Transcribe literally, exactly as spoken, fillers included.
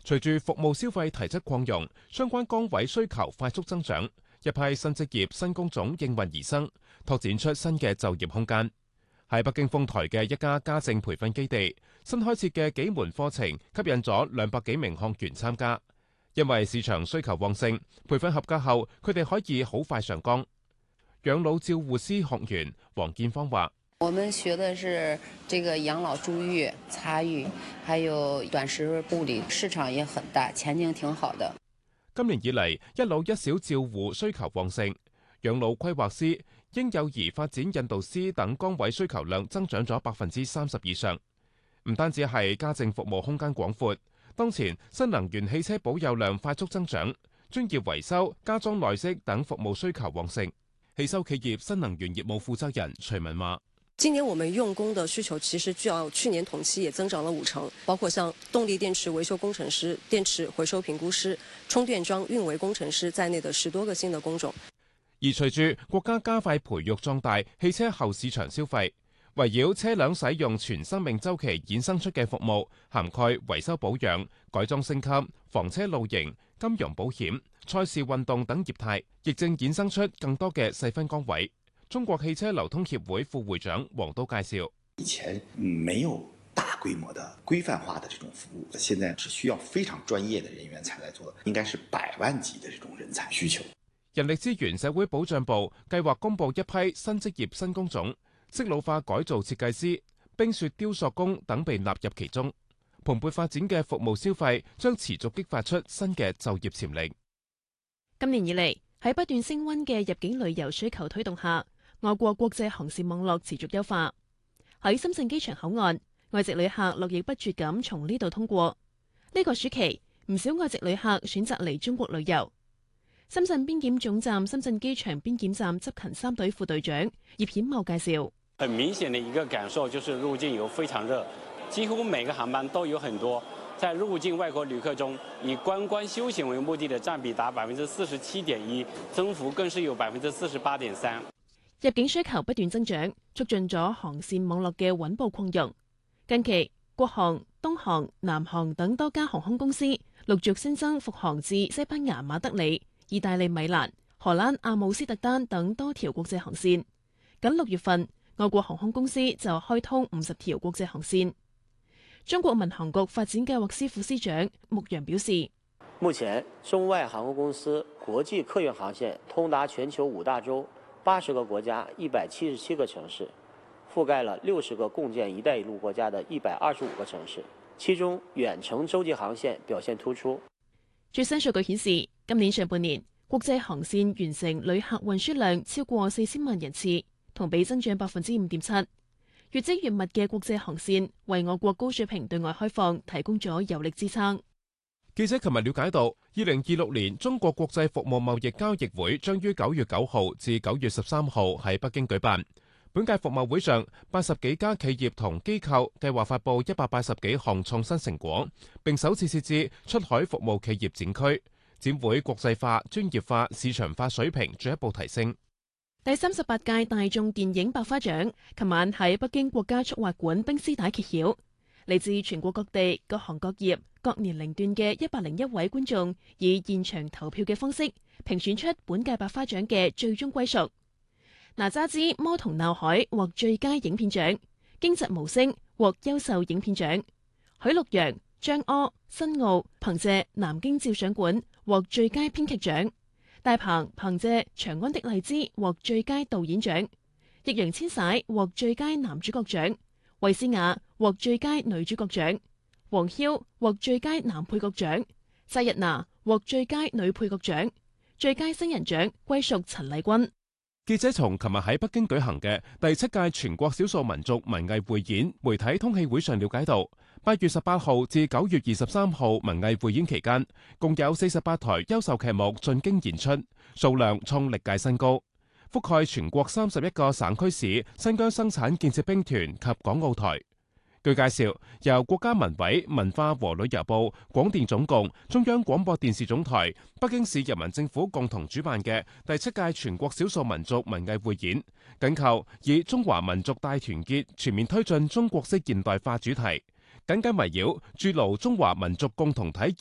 隨住服務消費提質擴容，相關崗位需求快速增長，一批新職業、新工種應運而生，拓展出新嘅就業空間。喺北京豐台嘅一家家政培訓基地，新開設嘅幾門課程吸引咗兩百幾名學員參加。因為市場需求旺盛，培訓合格後，佢哋可以好快上崗。養老照護師學員黃建芳話： 我們學的是這個養老助育、擦浴，還有短時護理，市場也很大，前景挺好的。 今年以嚟，一老一小照護需求旺盛，養老規劃師、嬰幼兒發展引導師等崗位需求量增長咗百分之三十以上。唔單止係家政服務空間廣闊，當前新能源汽車保有量快速增長，專業維修、加裝內飾等服務需求旺盛。汽修企業新能源業務負責人徐文話： 今年我們用工的需求其實較去年同期也增長了五成，包括像動力電池維修工程師、電池回收評估師、充電樁運維工程師在內的十多個新的工種。 而隨住國家加快培育壯大汽車後市場消費，圍繞車輛使用全生命週期衍生出嘅服務，涵蓋維修保養、改裝升級、房車露營、金融保險、賽事運動等業態，亦正衍生出更多嘅細分崗位。中國汽車流通協會副會長黃都介紹： 以前沒有大規模的規範化的這種服務，現在是需要非常專業的人員才來做，應該是百萬級的這種人才需求。 人力資源社會保障部計劃公布一批新職業新工種，適老化改造設計師、冰雪雕塑工等被納入其中。蓬勃發展嘅服務消費將持續激發出新嘅就業潛力。 今年以嚟，喺不斷升溫嘅入境旅遊需求推動下，外國國際航線網絡持續優化。喺深圳機場口岸，外籍旅客絡繹不絕咁從呢度通過。呢個暑期，唔少外籍旅客選擇嚟中國旅遊。深圳邊檢總站深圳機場邊檢站執勤三隊副隊長葉顯茂介紹： 很明顯的一個感受就是入境遊非常熱，幾乎每個航班都有很多。在入境外國旅客中，以觀光休閒為目的的佔比達百分之四十七點一，增幅更是有百分之四十八點三。 入境需求不斷增長，促進咗航線網絡嘅穩步擴容。近期，國航、東航、南航等多家航空公司陸續新增復航至西班牙馬德里、意大利米蘭、荷蘭阿姆斯特丹等多條國際航線。僅六月份，外國航空公司就開通五十條國際航線。中國民航局發展計劃司副司長穆陽表示： 目前，中外航空公司國際客運航線通達全球五大洲、八十個國家、一百七十七個城市，覆蓋了六十個共建“一帶一路”國家的一百二十五個城市，其中遠程洲際航線表現突出。 最新數據顯示，今年上半年國際航線完成旅客運輸量超過四千萬人次，同比增長百分之五點七。越積越密嘅國際航線為我國高水平對外開放提供咗有力支撐。 記者琴日了解到，二零二六年中國國際服務貿易交易會將於九月九號至九月十三號喺北京舉辦。本屆服貿會上，八十幾家企業同機構計劃發布一百八十幾項創新成果，並首次設置出海服務企業展區，展會國際化、專業化、市場化水平進一步提升。 第三十八屆大眾電影百花獎琴晚喺北京國家速滑館冰絲帶揭曉，嚟自全國各地、各行各業、各年齡段嘅一百零一位觀眾，以現場投票嘅方式評選出本屆百花獎嘅最終歸屬。哪吒之魔童鬧海獲最佳影片獎，驚蟄無聲獲優秀影片獎，許陸陽、張柯、申奧憑借南京照相館獲最佳編劇獎。大鵬憑借《長安的荔枝》獲最佳導演獎，易烊千璽獲最佳男主角獎，衛詩雅獲最佳女主角獎，黃驍獲最佳男配角獎，薩日娜獲最佳女配角獎，最佳新人獎歸屬陳麗君。 記者從琴日喺北京舉行嘅第七屆全國少數民族文藝匯演媒體通氣會上了解到，八月十八號至九月二十三號文藝匯演期間，共有四十八台優秀劇目進京演出，數量創歷屆新高，覆蓋全國三十一個省區市、新疆生產建設兵團及港澳台。據介紹，由國家文委、文化和旅遊部、廣電總局、中央廣播電視總台、北京市人民政府共同主辦嘅第七屆全國少數民族文藝匯演，緊扣以中華民族大團結全面推進中國式現代化主題，緊緊圍繞築牢中華民族共同體